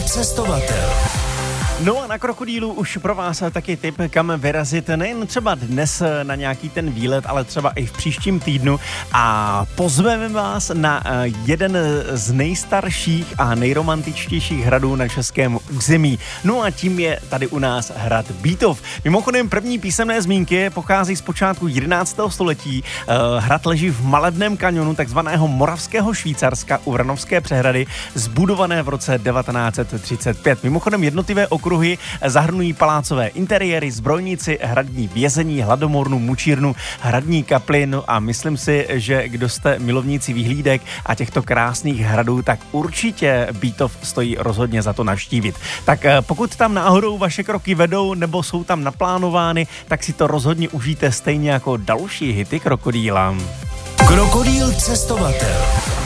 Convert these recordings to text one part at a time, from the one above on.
cestovatel. No a na Krokodýlu už pro vás taky tip, kam vyrazit nejen třeba dnes na nějaký ten výlet, ale třeba i v příštím týdnu a pozveme vás na jeden z nejstarších a nejromantičtějších hradů na českém území. No a tím je tady u nás hrad Bítov. Mimochodem první písemné zmínky pochází z počátku 11. století. Hrad leží v malebném kanionu takzvaného Moravského Švýcarska u Vranovské přehrady, zbudované v roce 1935. Mimochodem jednotlivé okruhy zahrnují palácové interiéry, zbrojnici, hradní vězení, hladomornu, mučírnu, hradní kapli, no a myslím si, že kdo jste milovníci výhlídek a těchto krásných hradů, tak určitě Bítov stojí rozhodně za to navštívit. Tak pokud tam náhodou vaše kroky vedou nebo jsou tam naplánovány, tak si to rozhodně užijte stejně jako další hity Krokodýla. Krokodýl cestovatel.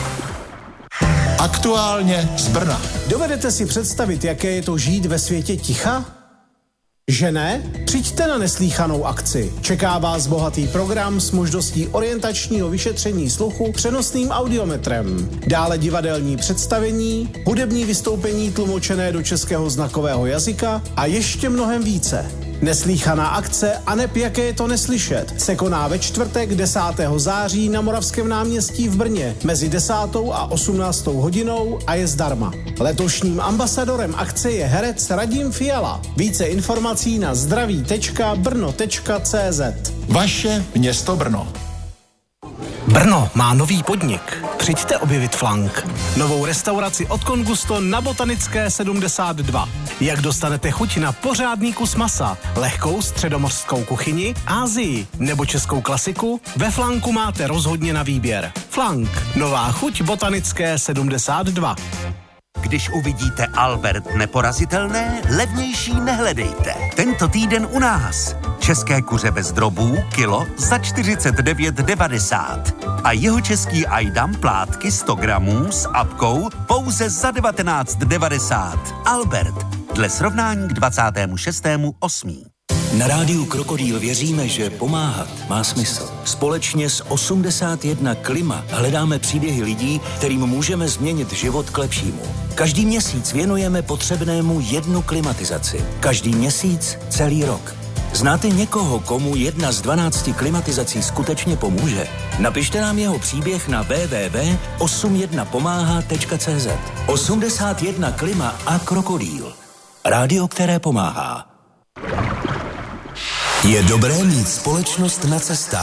Aktuálně z Brna. Dovedete si představit, jaké je to žít ve světě ticha? Že ne? Přijďte na neslýchanou akci. Čeká vás bohatý program s možností orientačního vyšetření sluchu přenosným audiometrem. Dále divadelní představení, hudební vystoupení tlumočené do českého znakového jazyka a ještě mnohem více. Neslýchaná akce aneb jaké je to neslyšet se koná ve čtvrtek 10. září na Moravském náměstí v Brně mezi 10. a 18. hodinou a je zdarma. Letošním ambasadorem akce je herec Radim Fiala. Více informací na zdraví.brno.cz. Vaše město Brno. Brno má nový podnik. Přijďte objevit Flank. Novou restauraci od Kongusto na Botanické 72. Jak dostanete chuť na pořádný kus masa, lehkou středomořskou kuchyni, Asii nebo českou klasiku, ve Flanku máte rozhodně na výběr. Flank. Nová chuť Botanické 72. Když uvidíte Albert neporazitelné, levnější nehledejte. Tento týden u nás. České kuře bez drobů, kilo za 49,90. A jeho český ajdam plátky 100 gramů s apkou pouze za 19,90. Albert. Dle srovnání k 26.8. Na rádiu Krokodýl věříme, že pomáhat má smysl. Společně s 81 Klima hledáme příběhy lidí, kterým můžeme změnit život k lepšímu. Každý měsíc věnujeme potřebnému 1 klimatizaci. Každý měsíc celý rok. Znáte někoho, komu 1 z 12 klimatizací skutečně pomůže? Napište nám jeho příběh na www.81pomáha.cz. 81 Klima a Krokodýl. Rádio, které pomáhá. Je dobré mít společnost na cestách.